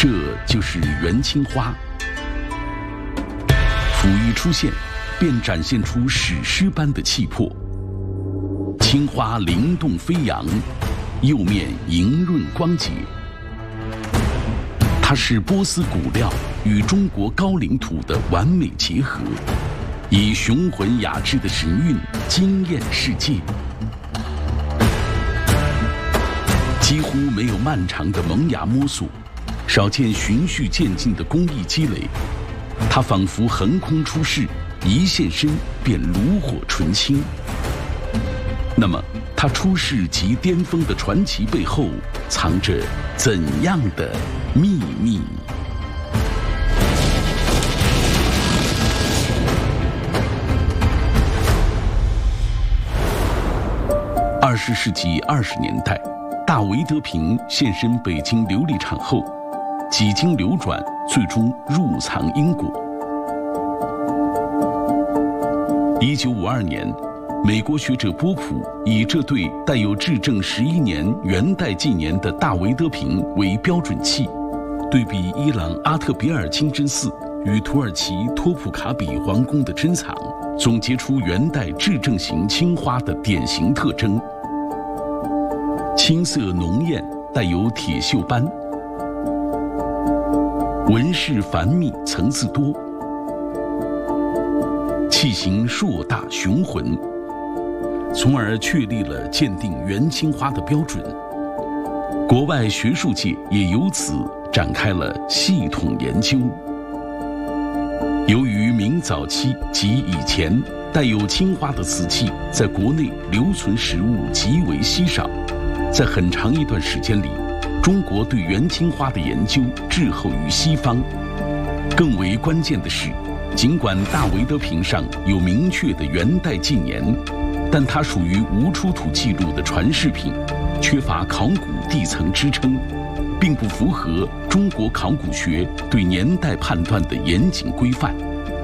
这就是元青花。甫一出现，便展现出史诗般的气魄。青花灵动飞扬，釉面莹润光洁。它是波斯骨料与中国高岭土的完美结合，以雄浑雅致的神韵惊艳世界。几乎没有漫长的萌芽摸索，少见循序渐进的工艺积累。它仿佛横空出世，一现身便炉火纯青。那么，它出世即巅峰的传奇背后，藏着怎样的秘密？20世纪20年代，大维德瓶现身北京琉璃厂后，几经流转，最终入藏英国。1952年，美国学者波普以这对带有至正11年元代纪年的大维德瓶为标准器，对比伊朗阿特比尔清真寺与土耳其托普卡比皇宫的珍藏，总结出元代至正型青花的典型特征：青色浓艳，带有铁锈斑，纹饰繁密，层次多，器型硕大雄浑，从而确立了鉴定元青花的标准。国外学术界也由此展开了系统研究。由于明早期及以前带有青花的瓷器在国内留存实物极为稀少，在很长一段时间里，中国对元青花的研究滞后于西方。更为关键的是，尽管大维德瓶上有明确的元代纪年，但它属于无出土记录的传世品，缺乏考古地层支撑，并不符合中国考古学对年代判断的严谨规范。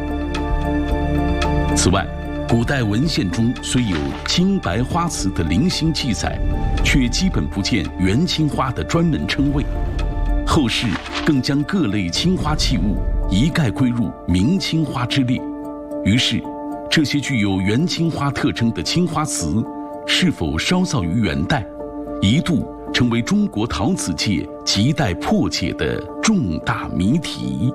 此外，古代文献中虽有青白花瓷的零星记载，却基本不见元青花的专门称谓。后世更将各类青花器物一概归入明青花之列。于是，这些具有元青花特征的青花瓷是否烧造于元代，一度成为中国陶瓷界亟待破解的重大谜题。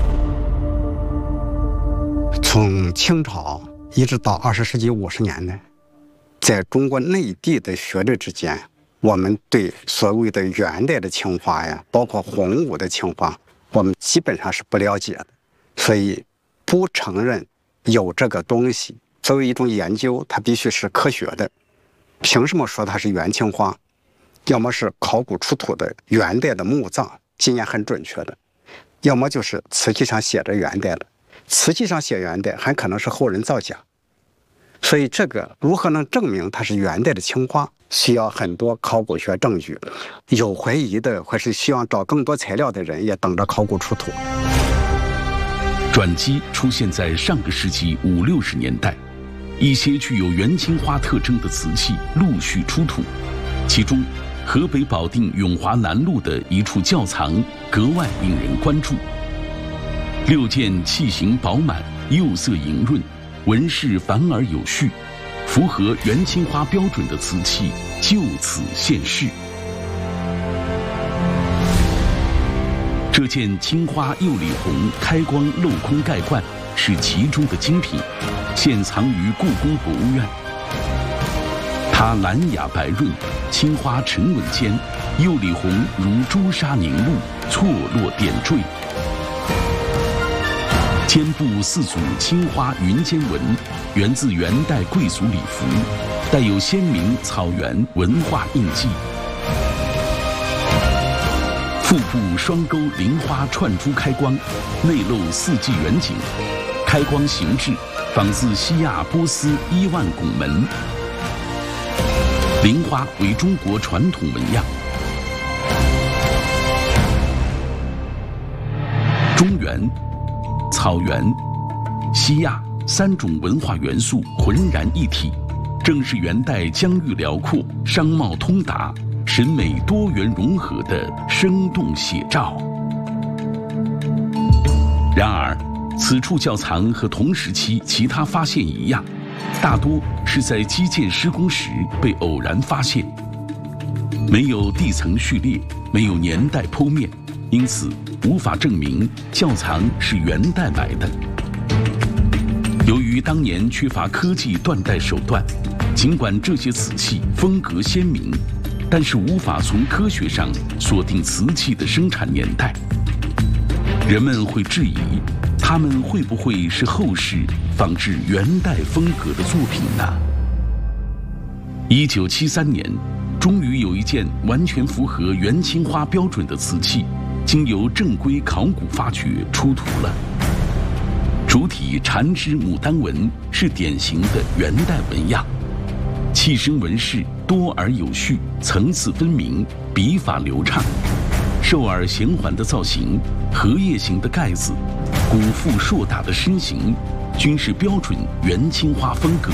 从清朝一直到20世纪50年代，在中国内地的学者之间，我们对所谓的元代的青花呀，包括洪武的青花，我们基本上是不了解的，所以不承认有这个东西。作为一种研究，它必须是科学的。凭什么说它是元青花？要么是考古出土的元代的墓葬经验很准确的，要么就是瓷器上写着元代的。瓷器上写元代，很可能是后人造假。所以这个如何能证明它是元代的青花，需要很多考古学证据。有怀疑的或是希望找更多材料的人，也等着考古出土。 转机出现在上个世纪50、60年代，一些具有元青花特征的瓷器陆续出土，其中河北保定永华南路的一处窖藏格外引人关注。6件器型饱满，釉色莹润，纹饰繁而有序，符合元青花标准的瓷器就此现世。这件青花釉里红开光镂空盖罐是其中的精品，现藏于故宫博物院。它蓝雅白润，青花沉稳间，釉里红如朱砂凝露，错落点缀。肩部4组青花云间纹，源自元代贵族礼服，带有鲜明草原文化印记。腹部双钩菱花串珠开光，内露4季远景，开光形制仿自西亚波斯伊万拱门。菱花为中国传统纹样。中原、草原、西亚3种文化元素浑然一体，正是元代疆域辽阔、商贸通达、审美多元融合的生动写照。 然而，此处窖藏和同时期其他发现一样，大多是在基建施工时被偶然发现，没有地层序列，没有年代剖面，因此无法证明窖藏是元代埋的。由于当年缺乏科技断代手段，尽管这些瓷器风格鲜明，但是无法从科学上锁定瓷器的生产年代。人们会质疑，它们会不会是后世仿制元代风格的作品呢？1973年，终于有一件完全符合元青花标准的瓷器，经由正规考古发掘出土了。主体缠枝牡丹纹是典型的元代纹样，器身纹饰多而有序，层次分明，笔法流畅。瘦耳衔环的造型，荷叶形的盖子，鼓腹硕大的身形，均是标准元青花风格。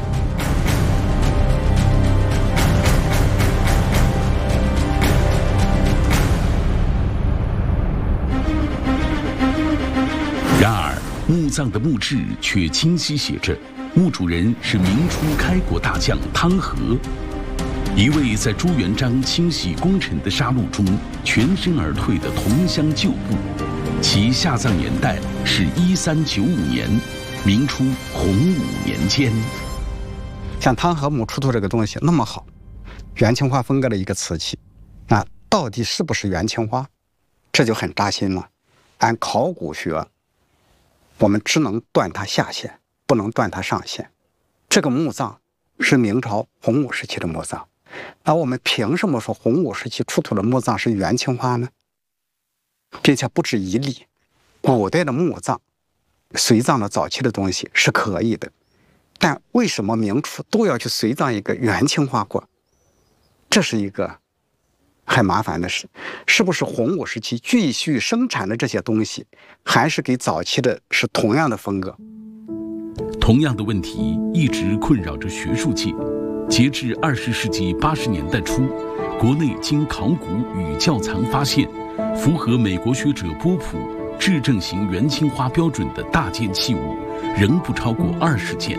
然而，墓葬的墓志却清晰写着，墓主人是明初开国大将汤和。一位在朱元璋清洗功臣的杀戮中全身而退的同乡旧部，其下葬年代是1395年，明初洪武年间。 像汤和墓出土这个东西那么好，元青花风格的一个瓷器，那到底是不是元青花？这就很扎心了。按考古学，我们只能断它下限，不能断它上限。这个墓葬是明朝洪武时期的墓葬。那我们凭什么说洪武时期出土的墓葬是元青花呢？并且不止一例，古代的墓葬、随葬的早期的东西是可以的，但为什么明初都要去随葬一个元青花过？这是一个很麻烦的事。是不是洪武时期继续生产的这些东西，还是给早期的是同样的风格？ 同样的问题一直困扰着学术界。截至20世纪80年代初，国内经考古与窖藏发现，符合美国学者波普质证型元青花标准的大件器物，仍不超过20件。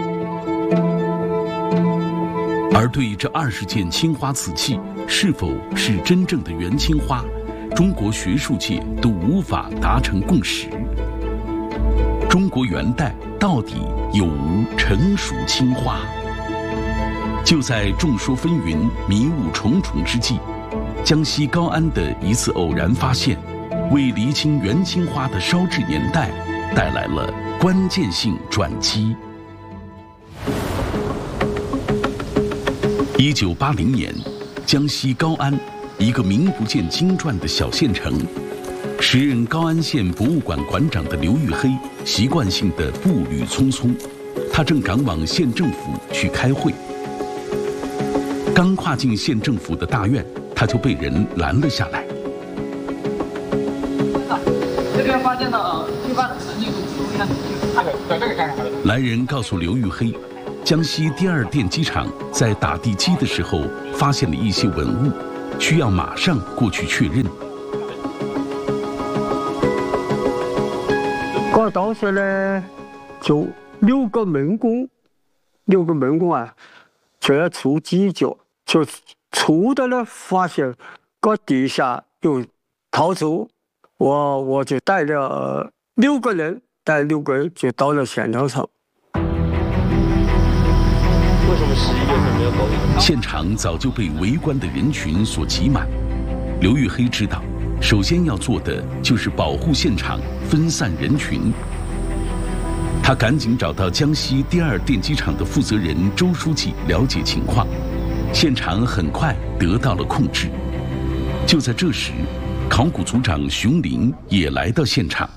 而对这20件青花瓷器是否是真正的元青花，中国学术界都无法达成共识。中国元代到底有无成熟青花？就在众说纷纭、迷雾重重之际，江西高安的一次偶然发现，为厘清元青花的烧制年代带来了关键性转机。1980年，江西高安一个名不见经传的小县城，时任高安县博物馆馆长的刘玉黑习惯性的步履匆匆，他正赶往县政府去开会。刚跨进县政府的大院，他就被人拦了下来。 这边发现了推翻那个， 来人告诉刘玉黑，江西第2电机厂在打地基的时候发现了一些文物，需要马上过去确认。 我当时呢，就6个门工啊，就要锄犄角。就锄的呢，发现个底下有陶铸，我就带了6个人就到了现场上。 为什么11月份没有搞你？ 现场早就被围观的人群所挤满。刘玉黑知道，首先要做的就是保护现场，分散人群。他赶紧找到江西第2电机厂的负责人周书记了解情况。现场很快得到了控制。就在这时，考古组长熊林也来到现场。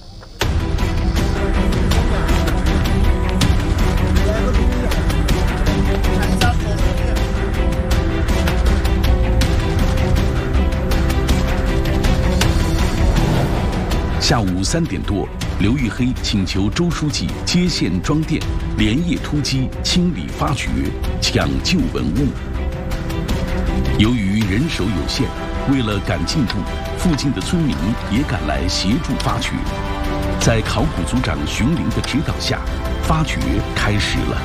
下午3点多，刘玉黑请求周书记接线装电，连夜突击清理发掘，抢救文物。由于人手有限，为了赶进度，附近的村民也赶来协助发掘。 在考古组长熊林的指导下，发掘开始了。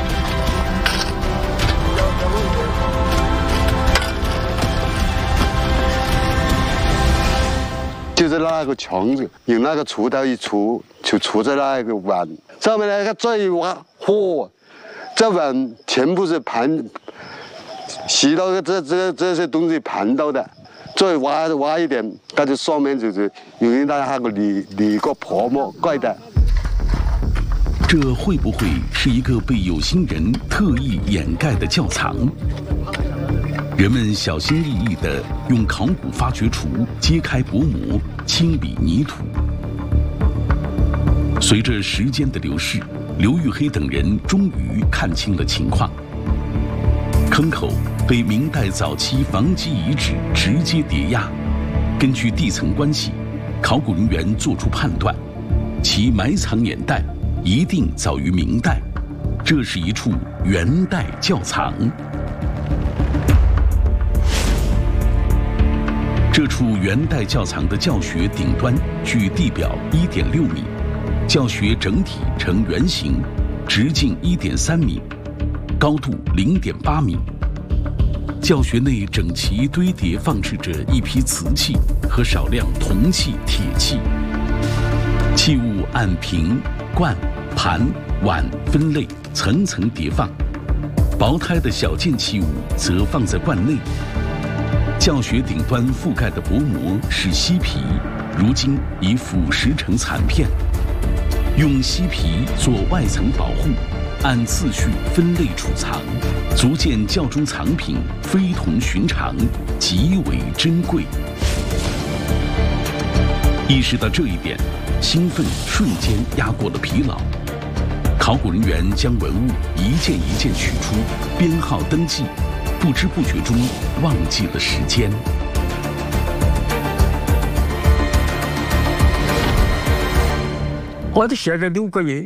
就是那个墙子，用那个锄头一锄，就锄在那个碗上面那个再挖，嚯，这碗全部是盘洗到这些东西盘到的，再挖一点，它就上面就是用那个铝个泡沫盖的。 这会不会是一个被有心人特意掩盖的窖藏？人们小心翼翼地用考古发掘锄揭开薄膜，清理泥土。随着时间的流逝，刘玉黑等人终于看清了情况。坑口被明代早期房基遗址直接叠压，根据地层关系，考古人员作出判断，其埋藏年代一定早于明代，这是一处元代窖藏。这处元代窖藏的教学顶端距地表1.6米，教学整体呈圆形，直径1.3米，高度0.8米。教学内整齐堆叠放置着一批瓷器和少量铜器、铁器，器物按瓶、罐、盘、碗分类，层层叠放。薄胎的小件器物则放在罐内。教学顶端覆盖的薄膜是锡皮，如今已腐蚀成残片。用锡皮做外层保护，按次序分类储藏，足见窖中藏品非同寻常，极为珍贵。意识到这一点，兴奋瞬间压过了疲劳。考古人员将文物一件一件取出，编号登记。不知不觉中忘记了时间。 我哋写了6个月，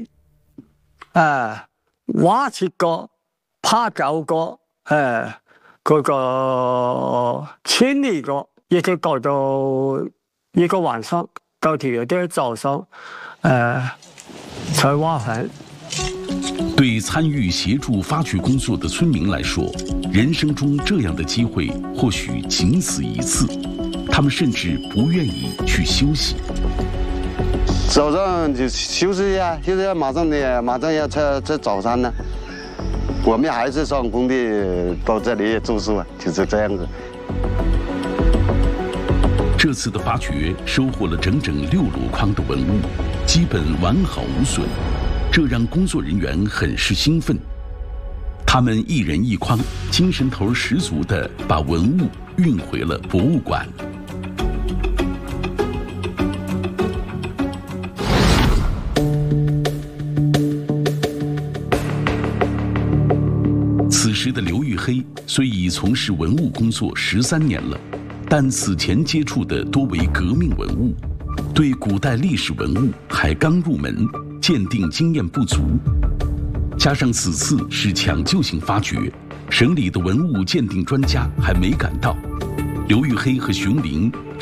挖7个，爬9个，嗰个清理个，一直搞到一个晚上，到第二天早上，才挖完。 对参与协助发掘工作的村民来说，人生中这样的机会或许仅此一次，他们甚至不愿意去休息。 早上就休息一下，休息一下，马上要吃早餐了。我们还是上工地到这里做事，就是这样子。 这次的发掘收获了整整6箩筐的文物，基本完好无损。这让工作人员很是兴奋，他们一人一筐，精神头十足地把文物运回了博物馆。此时的刘玉黑虽已从事文物工作13年了，但此前接触的多为革命文物，对古代历史文物还刚入门，鉴定经验不足，加上此次是抢救性发掘，省里的文物鉴定专家还没赶到，刘玉黑和熊林